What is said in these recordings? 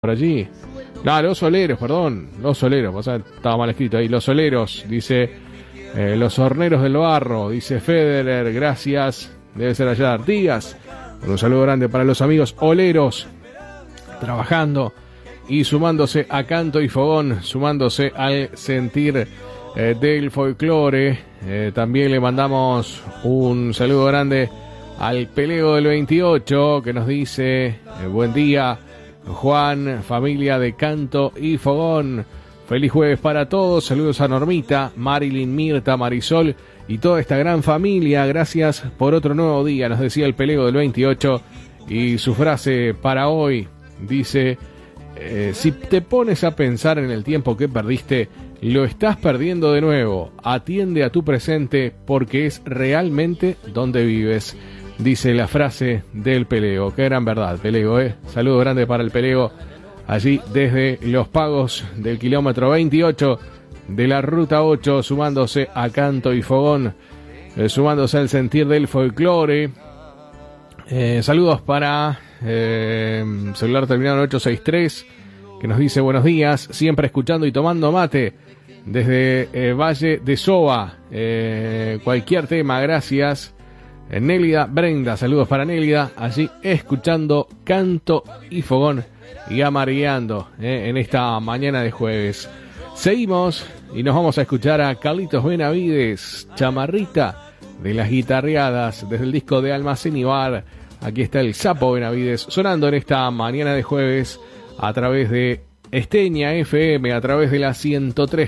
por allí. No, los soleros, perdón. Los soleros, o sea, estaba mal escrito ahí. Los soleros, dice los horneros del barro, dice Federer, gracias. Debe ser allá de Artigas. Un saludo grande para los amigos oleros, trabajando y sumándose a canto y fogón, sumándose al sentir del folclore. También le mandamos un saludo grande al Pelego del 28, que nos dice buen día Juan, familia de canto y fogón, feliz jueves para todos, saludos a Normita, Marilyn, Mirta, Marisol y toda esta gran familia, gracias por otro nuevo día, nos decía el Pelego del 28. Y su frase para hoy dice: si te pones a pensar en el tiempo que perdiste, lo estás perdiendo de nuevo. Atiende a tu presente porque es realmente donde vives. Dice la frase del Pelego. Qué gran verdad, Pelego, Saludo grande para el Pelego, allí desde los pagos del kilómetro 28 de la ruta 8, sumándose a canto y fogón, sumándose al sentir del folclore. Saludos para celular terminado en 863, que nos dice buenos días, siempre escuchando y tomando mate desde Valle de Soba. Cualquier tema, gracias. Nélida Brenda, saludos para Nélida, allí escuchando canto y fogón y amareando en esta mañana de jueves. Seguimos y nos vamos a escuchar a Carlitos Benavides, Chamarrita de las guitarreadas, desde el disco de Almacén y Bar. Aquí está el Sapo Benavides sonando en esta mañana de jueves a través de Esteña FM, a través de la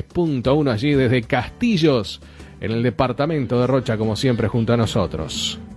103.1 allí desde Castillos, en el departamento de Rocha, como siempre, junto a nosotros.